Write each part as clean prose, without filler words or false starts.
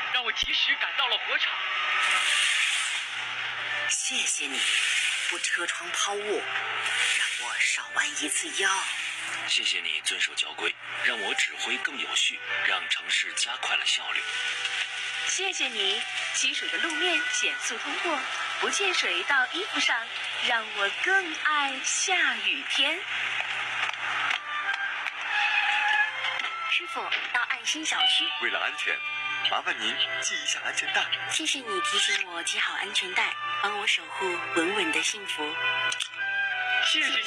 让我及时赶到了火场。 谢谢你，不车窗抛物，让我少弯一次腰。 谢谢你遵守交规，让我指挥更有序，让城市加快了效率。 谢谢你，积水的路面减速通过，不溅水到衣服上，让我更爱下雨天。 师傅，到爱心小区。 为了安全，麻烦您系一下安全带。 谢谢你提醒我系好安全带，帮我守护稳稳的幸福。 谢谢你，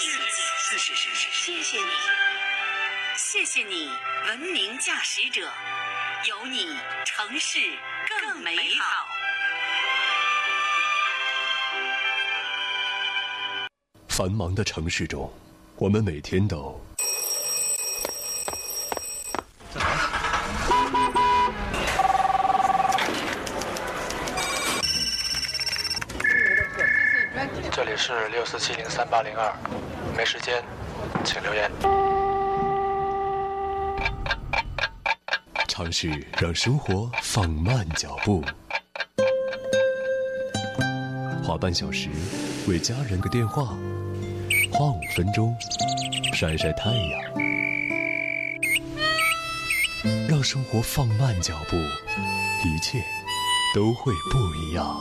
谢谢你，文明驾驶者，有你，城市更美好。 繁忙的城市中，我们每天都这里是64703802，没时间，请留言。 尝试让生活放慢脚步，花半小时为家人个电话，花5分钟晒晒太阳，让生活放慢脚步，一切都会不一样。